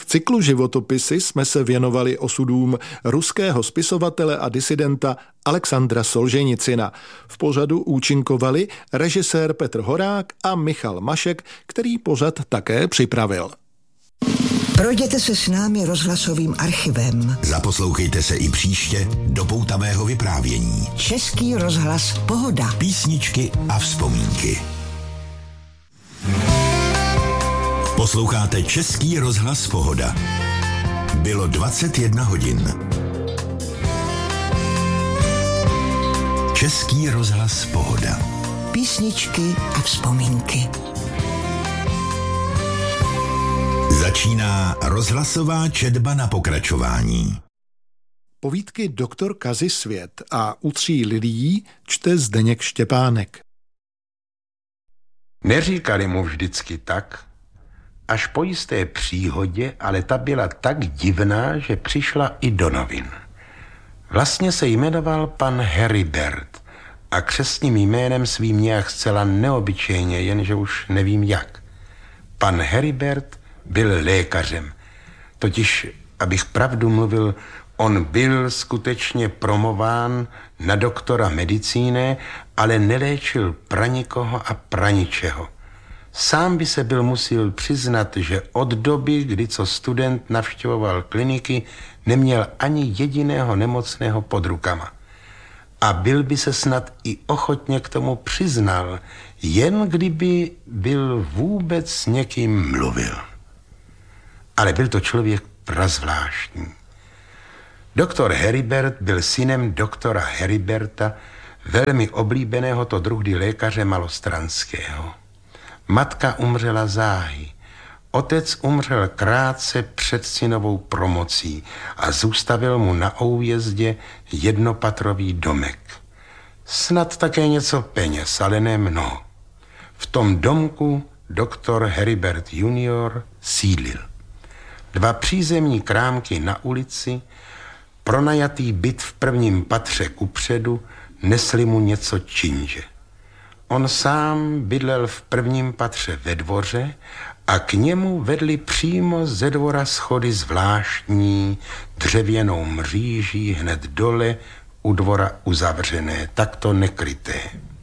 cyklu Životopisy jsme se věnovali osudům ruského spisovatele a disidenta Alexandra Solženicina. V pořadu účinkovali režisér Petr Horák a Michal Mašek, který pořad také připravil. Projděte se s námi rozhlasovým archivem. Zaposlouchejte se i příště do poutavého vyprávění. Český rozhlas Pohoda. Písničky a vzpomínky. Posloucháte Český rozhlas Pohoda. Bylo 21 hodin. Český rozhlas Pohoda. Písničky a vzpomínky. Začíná rozhlasová četba na pokračování. Povídky Doktor Kazy Svět a U 3 lilií čte Zdeněk Štěpánek. Neříkali mu vždycky tak, až po jisté příhodě, ale ta byla tak divná, že přišla i do novin. Vlastně se jmenoval pan Heribert a křestním jménem svým nějak zcela neobyčejně, jenže už nevím jak. Pan Heribert byl lékařem, totiž, abych pravdu mluvil, on byl skutečně promován na doktora medicíny, ale neléčil pranikoho a praničeho. Sám by se byl musil přiznat, že od doby, kdy co student navštěvoval kliniky, neměl ani jediného nemocného pod rukama. A byl by se snad i ochotně k tomu přiznal, jen kdyby byl vůbec s někým mluvil. Ale byl to člověk prazvláštní. Doktor Heribert byl synem doktora Heriberta, velmi oblíbeného to druhdy lékaře malostranského. Matka umřela záhy. Otec umřel krátce před synovou promocí a zůstavil mu na Oujezdě jednopatrový domek. Snad také něco peněz, ale ne mnoho. V tom domku doktor Heribert junior sídlil. 2 přízemní krámky na ulici, pronajatý byt v prvním patře kupředu, nesli mu něco činže. On sám bydlel v prvním patře ve dvoře a k němu vedly přímo ze dvora schody zvláštní, dřevěnou mříží hned dole u dvora uzavřené, takto nekryté.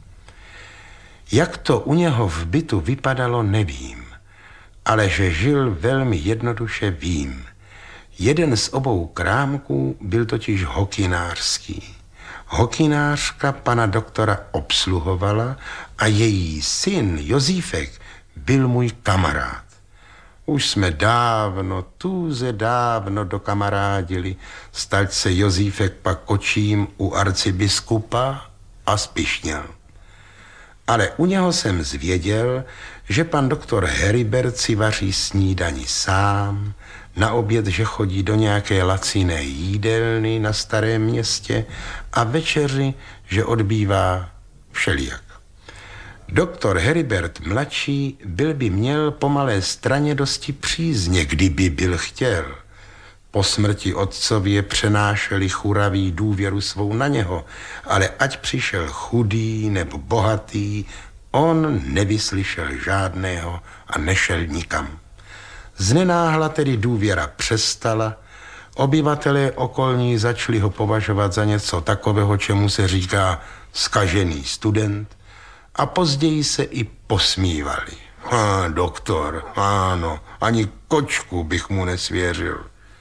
Jak to u něho v bytu vypadalo, nevím, ale že žil velmi jednoduše vím. Jeden z obou krámků byl totiž hokynářský. Hokynářka pana doktora obsluhovala a její syn Jozífek byl můj kamarád. Už jsme tuze dávno dokamarádili, stať se Jozífek pak kočím u arcibiskupa a spišněl. Ale u něho jsem zvěděl, že pan doktor Heribert si vaří snídani sám, na oběd, že chodí do nějaké laciné jídelny na Starém Městě a večeři, že odbývá všelijak. Doktor Heribert mladší by měl po malé straně dosti přízně, kdyby byl chtěl. Po smrti otcově přenášeli churaví důvěru svou na něho, ale ať přišel chudý nebo bohatý, on nevyslyšel žádného a nešel nikam. Znenáhla tedy důvěra přestala, obyvatelé okolní začali ho považovat za něco takového, čemu se říká zkažený student, a později se i posmívali. Doktor, ano, ani kočku bych mu nesvěřil.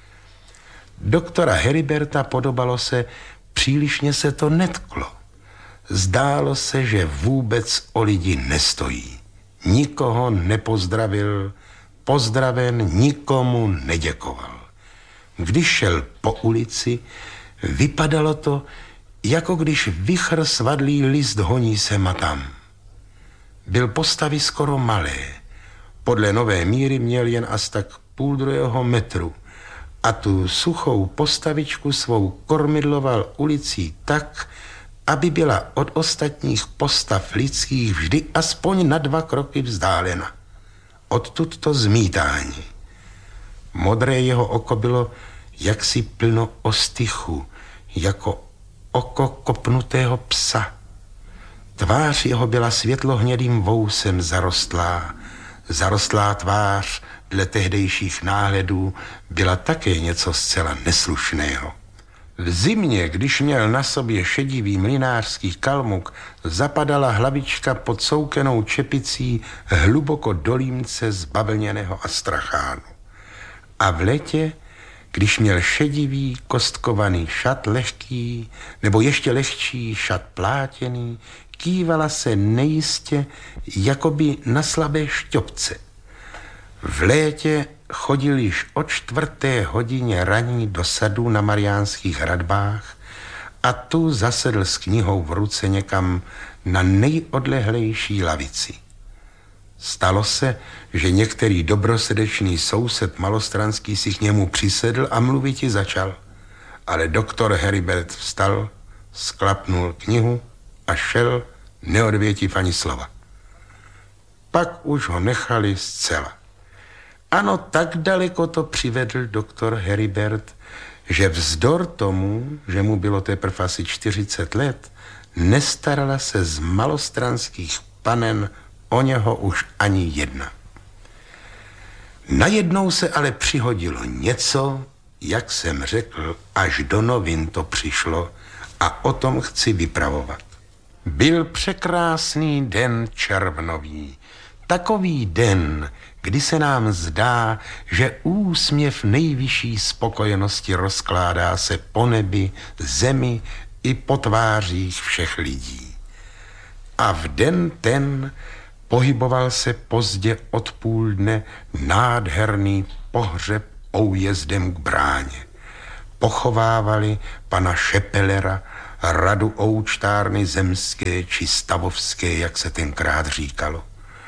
Doktora Heriberta podobalo se, přílišně se to netklo. Zdálo se, že vůbec o lidi nestojí. Nikoho nepozdravil, pozdraven nikomu neděkoval. Když šel po ulici, vypadalo to, jako když vichr svadlý list honí sem a tam. Byl postavy skoro malé. Podle nové míry měl jen asi tak 1,5 metru a tu suchou postavičku svou kormidloval ulicí tak, aby byla od ostatních postav lidských vždy aspoň na 2 kroky vzdálena. Odtud to zmítání. Modré jeho oko bylo jaksi plno ostychu, jako oko kopnutého psa. Tvář jeho byla světlohnědým vousem zarostlá, zarostlá tvář dle tehdejších náhledů byla také něco zcela neslušného. V zimě, když měl na sobě šedivý mlynářský kalmuk, zapadala hlavička pod soukenou čepicí hluboko do límce z bavlněného astrachánu. A v létě, když měl šedivý kostkovaný šat lehký nebo ještě lehčí šat plátěný, kývala se nejistě jakoby na slabé šťopce. V létě chodil již o 4:00 raní do sadu na Mariánských hradbách a tu zasedl s knihou v ruce někam na nejodlehlejší lavici. Stalo se, že některý dobrosrdečný soused malostranský si k němu přisedl a mluviti začal. Ale doktor Heribert vstal, sklapnul knihu a šel, neodvětiv ani slova. Pak už ho nechali zcela. Ano, tak daleko to přivedl doktor Heribert, že vzdor tomu, že mu bylo teprve asi 40 let, nestarala se z malostranských panen o něho už ani jedna. Najednou se ale přihodilo něco, jak jsem řekl, až do novin to přišlo a o tom chci vypravovat. Byl překrásný den červnový, takový den, kdy se nám zdá, že úsměv nejvyšší spokojenosti rozkládá se po nebi, zemi i po tvářích všech lidí. A v den ten pohyboval se pozdě odpoledne nádherný pohřeb oujezdem k bráně. Pochovávali pana Šepelera, radu oučtárny zemské či stavovské, jak se tenkrát říkalo.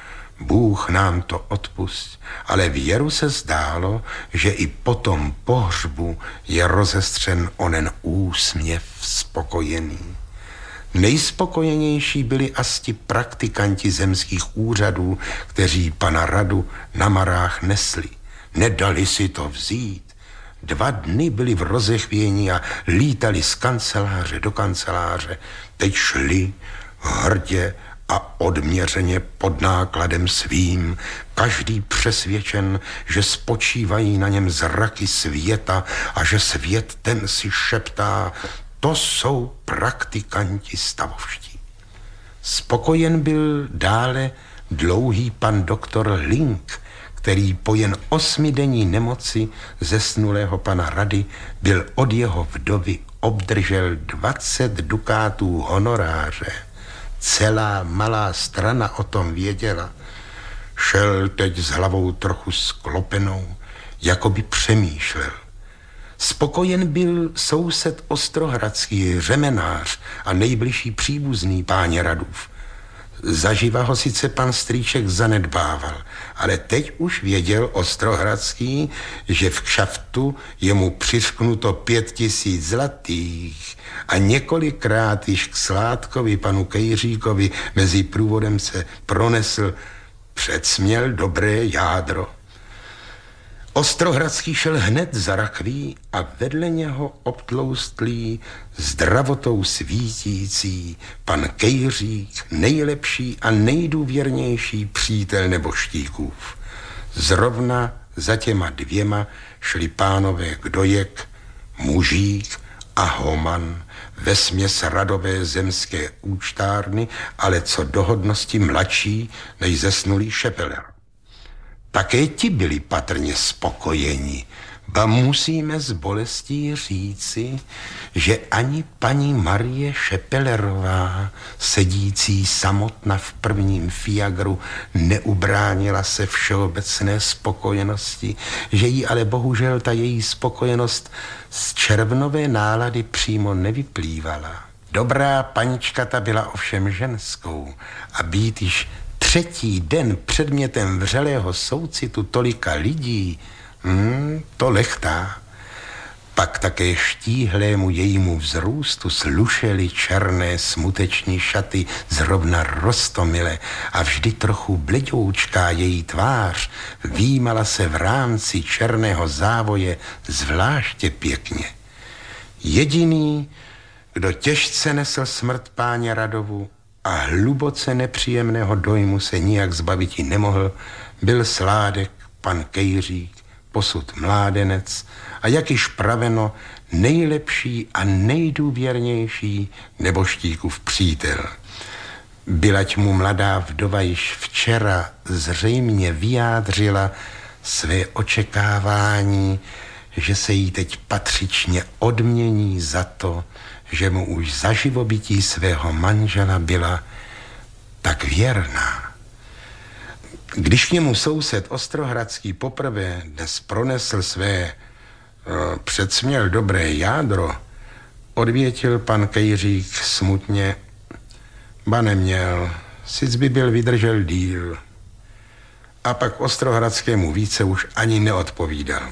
Bůh nám to odpusť, ale v Jeru se zdálo, že i po tom pohřbu je rozestřen onen úsměv spokojený. Nejspokojenější byli asti praktikanti zemských úřadů, kteří pana radu na marách nesli. Nedali si to vzít. 2 dny byli v rozechvění a lítali z kanceláře do kanceláře. Teď šli hrdě a odměřeně pod nákladem svým, každý přesvědčen, že spočívají na něm zraky světa a že svět ten si šeptá: to jsou praktikanti stavovští. Spokojen byl dále dlouhý pan doktor Link, který po jen 8denní nemoci zesnulého pana rady byl od jeho vdovy obdržel 20 dukátů honoráře. Celá malá strana o tom věděla. Šel teď s hlavou trochu sklopenou, jako by přemýšlel. Spokojen byl soused ostrohradský, řemenář a nejbližší příbuzný páně Radův. Zaživa ho sice pan strýček zanedbával, ale teď už věděl ostrohradský, že v kšaftu je mu přiřknuto 5000 zlatých a několikrát již k Sládkovi, panu Kejříkovi, mezi průvodem se pronesl: předsměl dobré jádro. Ostrohradský šel hned za rakví a vedle něho obtloustlý, zdravotou svítící pan Kejřík, nejlepší a nejdůvěrnější přítel neboštíkův. Zrovna za těma 2 šli pánové Kdojek, Mužík a Homan, vesměs radové zemské účtárny, ale co do hodnosti mladší než zesnulý Šepeler. Také ti byli patrně spokojeni, ba musíme s bolestí říci, že ani paní Marie Šepelerová, sedící samotna v prvním fiagru, neubránila se všeobecné spokojenosti, že jí ale bohužel ta její spokojenost z červnové nálady přímo nevyplývala. Dobrá panička ta byla ovšem ženskou a být již 3. den předmětem vřelého soucitu tolika lidí, to lechtá. Pak také štíhlému jejímu vzrůstu slušely černé smuteční šaty zrovna roztomile a vždy trochu bledoučká její tvář výjímala se v rámci černého závoje zvláště pěkně. Jediný, kdo těžce nesl smrt páně Radovu a hluboce nepříjemného dojmu se nijak zbaviti nemohl, byl Sládek, pan Kejřík, posud mládenec a jak již praveno, nejlepší a nejdůvěrnější neboštíkův přítel. Bylať mu mladá vdova již včera zřejmě vyjádřila své očekávání, že se jí teď patřičně odmění za to, že mu už za živobytí svého manžela byla tak věrná. Když k němu soused Ostrohradský poprvé dnes pronesl své předsměl dobré jádro, odvětil pan Kejřík smutně: ba neměl, sic by byl vydržel díl. A pak Ostrohradskému více už ani neodpovídal.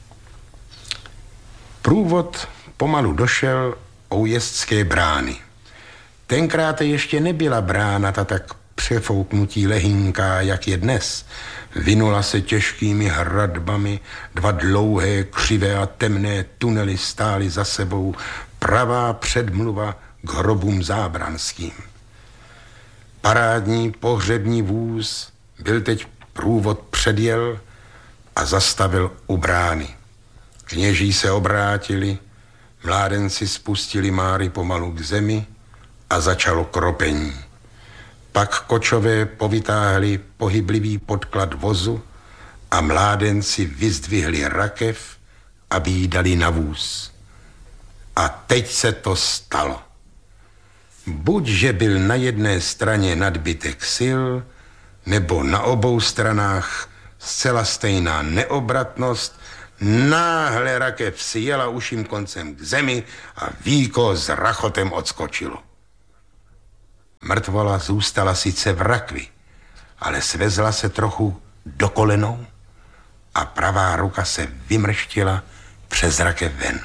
Průvod pomalu došel u Újezdské brány. Tenkrát ještě nebyla brána ta tak přefouknutí lehínká, jak je dnes. Vinula se těžkými hradbami, dva dlouhé, křivé a temné tunely stály za sebou, pravá předmluva k hrobům zábranským. Parádní pohřební vůz byl teď průvod předjel a zastavil u brány. Kněží se obrátili, mládenci spustili Máry pomalu k zemi a začalo kropení. Pak kočové povytáhli pohyblivý podklad vozu a mládenci vyzdvihli rakev, aby jí dali na vůz. A teď se to stalo. Buď, že byl na jedné straně nadbytek sil, nebo na obou stranách zcela stejná neobratnost, náhle rakev si jela uším koncem k zemi a víko s rachotem odskočilo. Mrtvola zůstala sice v rakvi, ale svezla se trochu do kolenou a pravá ruka se vymrštila přes rakev ven.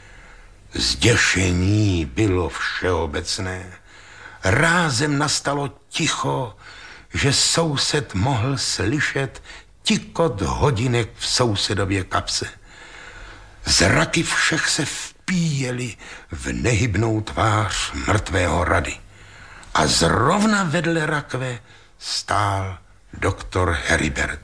Zděšení bylo všeobecné. Rázem nastalo ticho, že soused mohl slyšet tikot hodinek v sousedově kapse. Zraky všech se vpíjely v nehybnou tvář mrtvého Rady. A zrovna vedle rakve stál doktor Heribert.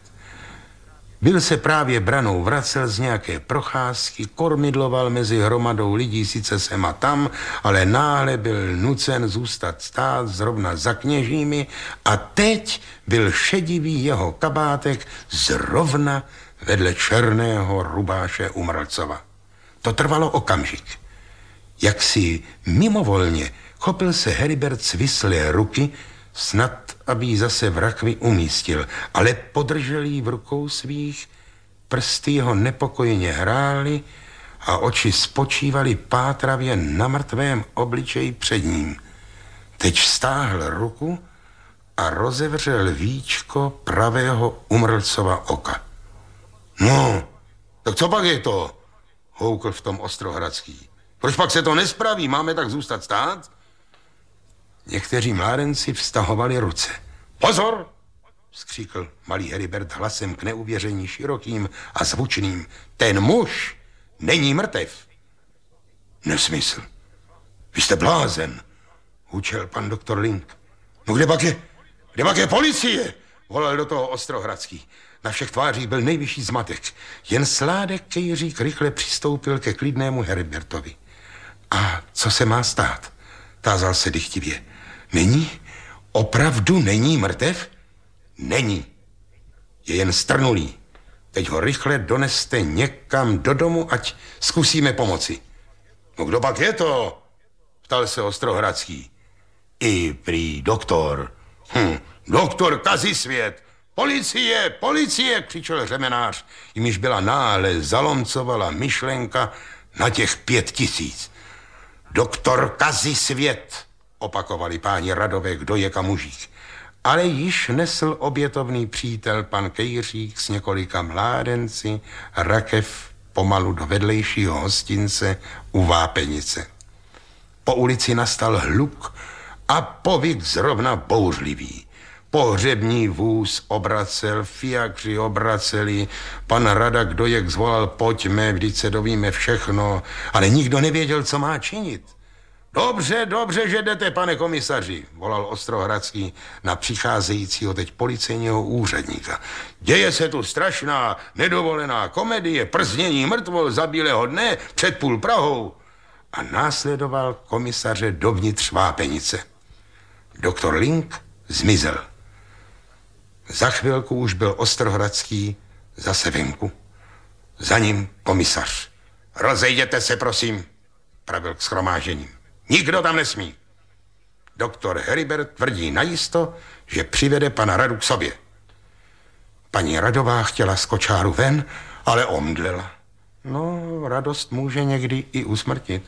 Byl se právě branou vracel z nějaké procházky, kormidloval mezi hromadou lidí sice sem a tam, ale náhle byl nucen zůstat stát zrovna za kněžími a teď byl šedivý jeho kabátek zrovna vedle černého rubáše Umrlcova. To trvalo okamžik. Jak si mimovolně chopil se Heribert svislé ruky, snad, aby ji zase v rakvi umístil, ale podržel jí v rukou svých, prsty jeho nepokojeně hrály a oči spočívaly pátravě na mrtvém obličeji před ním. Teď stáhl ruku a rozevřel víčko pravého Umrlcova oka. No, tak co pak je to? Houkl v tom Ostrohradský. Proč pak se to nespraví? Máme tak zůstat stát? Někteří mládenci vztahovali ruce. Pozor! Skříkl malý Heribert hlasem k neuvěření širokým a zvučným. Ten muž není mrtev. Nesmysl. Vy jste blázen, hučel pan doktor Link. No kde pak je policie? Volal do toho Ostrohradský. Na všech tvářích byl nejvyšší zmatek. Jen Sládek Kejřík rychle přistoupil ke klidnému Heribertovi. A co se má stát? Tázal se dychtivě. Není? Opravdu není mrtev? Není. Je jen strnulý. Teď ho rychle doneste někam do domu, ať zkusíme pomoci. No kdo pak je to? Ptal se Ostrohradský. I prý doktor. Doktor Kazisvět. Policie, křičel řemenář, jimž byla náhle zalomcovala myšlenka na těch 5000. Doktor Kazisvět, opakovali páni Radové, Kdojek a Mužík. Ale již nesl obětovný přítel pan Kejřík s několika mládenci rakev pomalu do vedlejšího hostince u Vápenice. Po ulici nastal hluk a povyk zrovna bouřlivý. Pohřební vůz obracel, fiakři obraceli, pan Rada Kdojek zvolal pojďme, vždyť se dovíme všechno, ale nikdo nevěděl, co má činit. Dobře, že jdete, pane komisaři, volal Ostrohradský na přicházejícího teď policejního úředníka. Děje se tu strašná, nedovolená komedie, prznění mrtvol za bílého dne před půl Prahou. A následoval komisaře dovnitř vápenice. Doktor Link zmizel. Za chvilku už byl Ostrohradský zase venku. Za ním komisař. Rozejděte se, prosím, pravil k shromáždění. Nikdo tam nesmí. Doktor Heribert tvrdí najisto, že přivede pana Radu k sobě. Paní Radová chtěla z kočáru ven, ale omdlela. No, radost může někdy i usmrtit.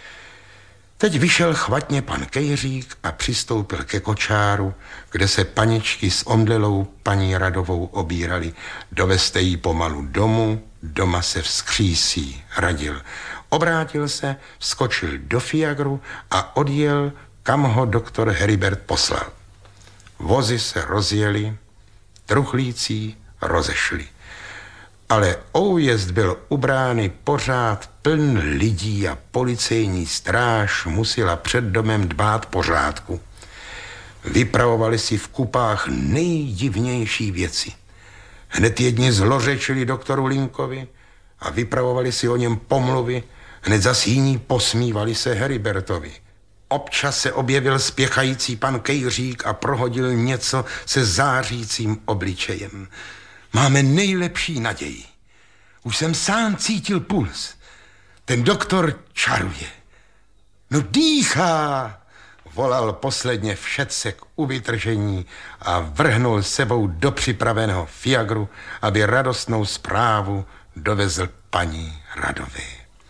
Teď vyšel chvatně pan Kejřík a přistoupil ke kočáru, kde se paničky s omdlelou paní Radovou obírali. Dovezte jí pomalu domů, doma se vzkřísí, radil. Obrátil se, vskočil do fiagru a odjel, kam ho doktor Heribert poslal. Vozy se rozjeli, truchlící rozešli. Ale újezd byl u brány pořád pln lidí a policejní stráž musela před domem dbát pořádku. Vypravovali si v kupách nejdivnější věci. Hned jedni zlořečili doktoru Linkovi a vypravovali si o něm pomluvy, hned zas jiní posmívali se Heribertovi. Občas se objevil spěchající pan Kejřík a prohodil něco se zářícím obličejem. Máme nejlepší naději. Už jsem sám cítil puls. Ten doktor čaruje. No dýchá, volal posledně všetsek u vytržení a vrhnul sebou do připraveného fiagru, aby radostnou zprávu dovezl paní Radové.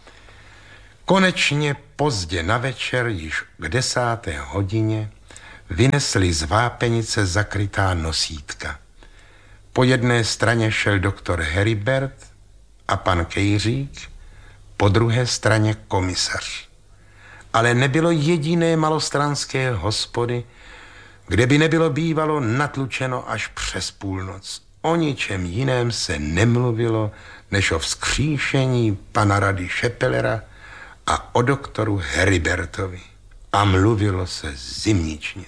Konečně pozdě na večer, již k 10. hodině, vynesli z vápenice zakrytá nosítka. Po jedné straně šel doktor Heribert a pan Kejřík, po druhé straně komisař. Ale nebylo jediné malostranské hospody, kde by nebylo bývalo natlučeno až přes půlnoc. O ničem jiném se nemluvilo, než o vzkříšení pana Rady Šepelera a o doktoru Heribertovi. A mluvilo se zimničně.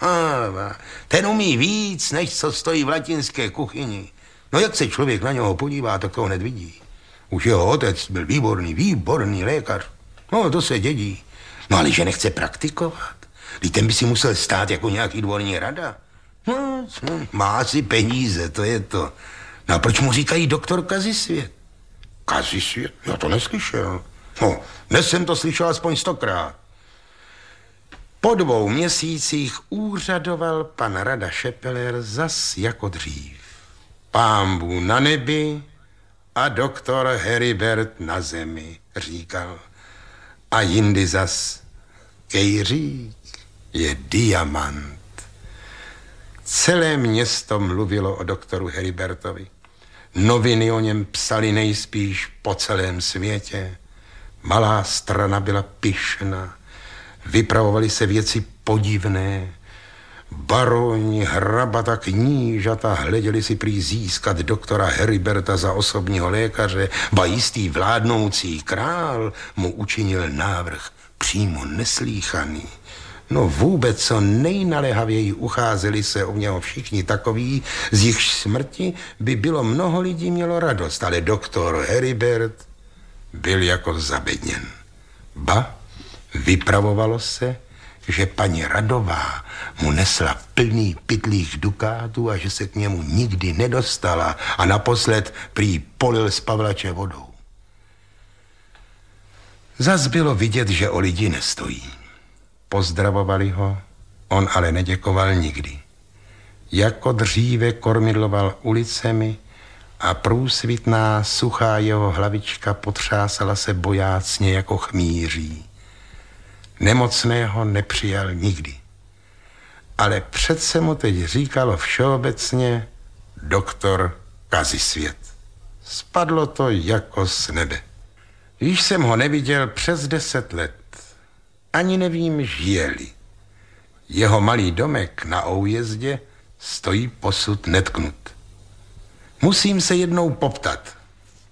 Ten umí víc, než co stojí v latinské kuchyni. No jak se člověk na něho podívá, tak to hned vidí. Už jeho otec byl výborný lékař. No to se dědí. No ale že nechce praktikovat. Když ten by si musel stát jako nějaký dvorní rada. No, má si peníze, to je to. No a proč mu říkají doktor Kazisvět? Kazisvět? Já to neslyšel. No, dnes jsem to slyšel aspoň 100krát. Po 2 měsících úřadoval pan Rada Šepeler zas jako dřív. Pánbůh na nebi a doktor Heribert na zemi, říkal. A jindy zas Kejřík je diamant. Celé město mluvilo o doktoru Heribertovi. Noviny o něm psali nejspíš po celém světě. Malá strana byla pyšná. Vypravovaly se věci podivné. Baroni, hrabata, knížata hleděli si prý získat doktora Heriberta za osobního lékaře, ba jistý vládnoucí král mu učinil návrh přímo neslýchaný. No vůbec co nejnaléhavěji ucházeli se o něho všichni takoví, z jichž smrti by bylo mnoho lidí mělo radost, ale doktor Heribert byl jako zabedněn. Ba, vypravovalo se, že paní Radová mu nesla plný pytlích dukátů a že se k němu nikdy nedostala a naposled prý polil z pavlače vodou. Zas bylo vidět, že o lidi nestojí. Pozdravovali ho, on ale neděkoval nikdy. Jako dříve kormidloval ulicemi a průsvitná, suchá jeho hlavička potřásala se bojácně jako chmýří. Nemocného nepřijal nikdy. Ale přece mu teď říkalo všeobecně doktor Kazisvět. Spadlo to jako z nebe. Již jsem ho neviděl přes 10 let. Ani nevím, žije-li. Jeho malý domek na Oujezdě stojí posud netknut. Musím se jednou poptat.